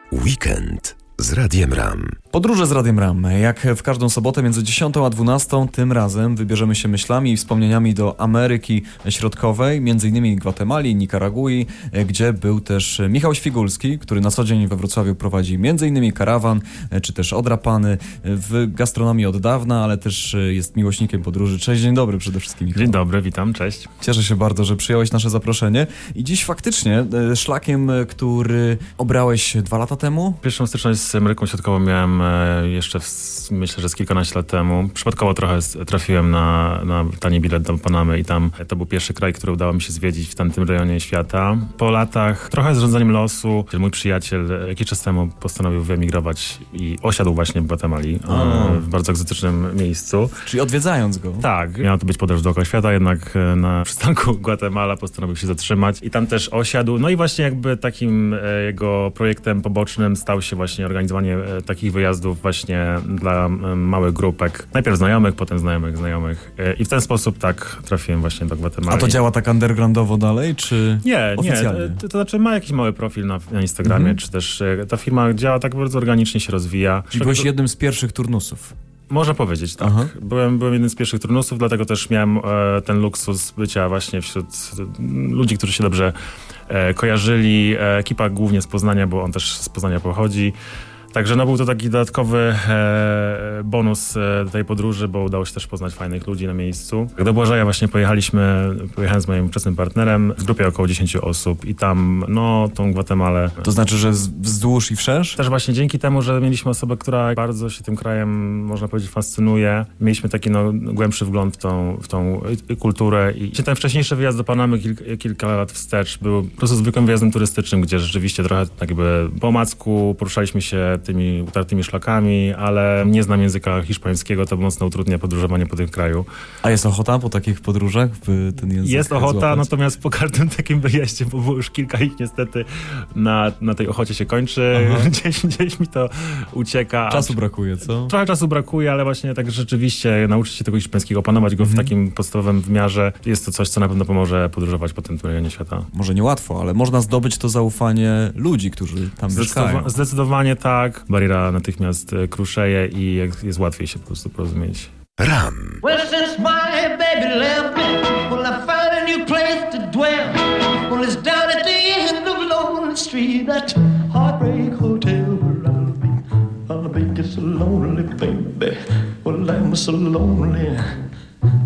Weekend z Radiem RAM. Podróże z Radiem RAM. Jak w każdą sobotę między 10 a 12, tym razem wybierzemy się myślami i wspomnieniami do Ameryki Środkowej, m.in. Gwatemali, Nikaragui, gdzie był też Michał Świgulski, który na co dzień we Wrocławiu prowadzi m.in. karawan, czy też odrapany w gastronomii od dawna, ale też jest miłośnikiem podróży. Cześć, dzień dobry przede wszystkim, Michał. Dzień dobry, witam, cześć. Cieszę się bardzo, że przyjąłeś nasze zaproszenie i dziś faktycznie szlakiem, który obrałeś 2 lata temu. Pierwszą styczność z Ameryką Środkową miałem jeszcze myślę, że z kilkanaście lat temu. Przypadkowo trochę trafiłem na tani bilet do Panamy i tam to był pierwszy kraj, który udało mi się zwiedzić w tamtym rejonie świata. Po latach, trochę z rządzeniem losu, mój przyjaciel jakiś czas temu postanowił wyemigrować i osiadł właśnie w Gwatemali, w bardzo egzotycznym miejscu. Czyli odwiedzając go. Tak, miała to być podróż dookoła świata, jednak na przystanku Gwatemala postanowił się zatrzymać i tam też osiadł. No i właśnie jakby takim jego projektem pobocznym stał się właśnie organizowanie takich wyjazdów właśnie dla małych grupek. Najpierw znajomych, potem znajomych. I w ten sposób tak trafiłem właśnie do Gwatemali. A to działa tak undergroundowo dalej, czy oficjalnie? Nie. To znaczy ma jakiś mały profil na Instagramie, czy też ta firma działa tak bardzo organicznie, się rozwija. Czyli byłeś jednym z pierwszych turnusów. Można powiedzieć, tak. Aha. Byłem jednym z pierwszych turnusów, dlatego też miałem ten luksus bycia właśnie wśród ludzi, którzy się dobrze kojarzyli. Ekipa głównie z Poznania, bo on też z Poznania pochodzi. Także był to taki dodatkowy bonus tej podróży, bo udało się też poznać fajnych ludzi na miejscu. Do Błażeja właśnie pojechałem z moim ówczesnym partnerem w grupie około 10 osób i tam, tą Gwatemalę. To znaczy, że wzdłuż i wszerz? Też właśnie dzięki temu, że mieliśmy osobę, która bardzo się tym krajem, można powiedzieć, fascynuje. Mieliśmy taki głębszy wgląd w tą kulturę i ten wcześniejszy wyjazd do Panamy kilka lat wstecz był po prostu zwykłym wyjazdem turystycznym, gdzie rzeczywiście trochę jakby po omacku poruszaliśmy się tymi utartymi szlakami, ale nie znam języka hiszpańskiego, to mocno utrudnia podróżowanie po tym kraju. A jest ochota po takich podróżach, by ten język Jest ochota, złapać? natomiast po każdym takim wyjeździe, bo było już kilka ich niestety, na tej ochocie się kończy. Gdzieś mi to ucieka. Czasu brakuje, co? Trochę czasu brakuje, ale właśnie tak rzeczywiście nauczyć się tego hiszpańskiego, opanować go w takim podstawowym wymiarze. Jest to coś, co na pewno pomoże podróżować po tym rejonie świata. Może niełatwo, ale można zdobyć to zaufanie ludzi, którzy tam mieszkają. Zdecydowanie tak. Bariera natychmiast kruszeje i jest łatwiej się po prostu porozumieć. RAM. Well, since my baby left me, well, I found a new place to dwell. Well, it's down at the end of Lonely Street, that heartbreak hotel where I'll be just so lonely, baby. Well, I'm so lonely